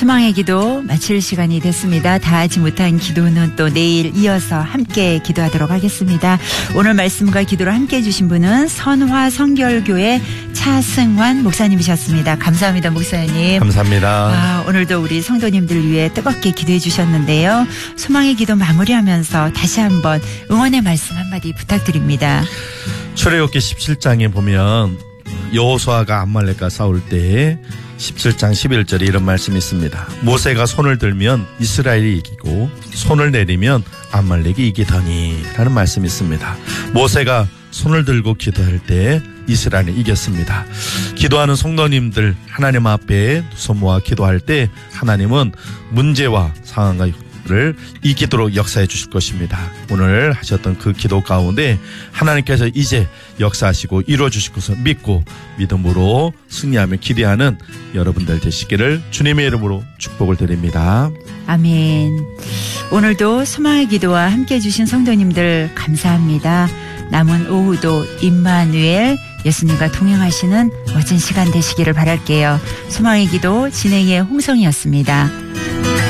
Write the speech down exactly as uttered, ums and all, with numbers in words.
소망의 기도 마칠 시간이 됐습니다. 다 하지 못한 기도는 또 내일 이어서 함께 기도하도록 하겠습니다. 오늘 말씀과 기도를 함께 해주신 분은 선화성결교회 차승환 목사님이셨습니다. 감사합니다, 목사님. 감사합니다. 아, 오늘도 우리 성도님들 위해 뜨겁게 기도해 주셨는데요. 소망의 기도 마무리하면서 다시 한번 응원의 말씀 한마디 부탁드립니다. 출애굽기 십칠 장에 보면 여호수아가 암말렉과 싸울 때 십칠 장 십일 절에 이런 말씀이 있습니다. 모세가 손을 들면 이스라엘이 이기고 손을 내리면 암말렉이 이기더니 라는 말씀이 있습니다. 모세가 손을 들고 기도할 때 이스라엘이 이겼습니다. 기도하는 성도님들 하나님 앞에 두 손 모아 기도할 때 하나님은 문제와 상황과 를 이기도록 역사해 주실 것입니다. 오늘 하셨던 그 기도 가운데 하나님께서 이제 역사하시고 이루어 주실 것을 믿고 믿음으로 승리하며 기대하는 여러분들 되시기를 주님의 이름으로 축복을 드립니다. 아멘. 오늘도 소망의 기도와 함께 해주신 성도님들 감사합니다. 남은 오후도 임마누엘 예수님과 동행하시는 멋진 시간 되시기를 바랄게요. 소망의 기도 진행의 홍성이었습니다.